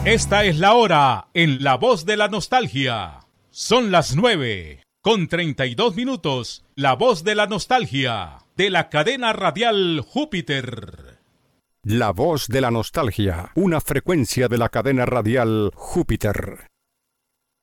Esta es la hora en La Voz de la Nostalgia. Son las 9:32. La Voz de la Nostalgia, de la cadena radial Júpiter. La Voz de la Nostalgia, una frecuencia de la cadena radial Júpiter.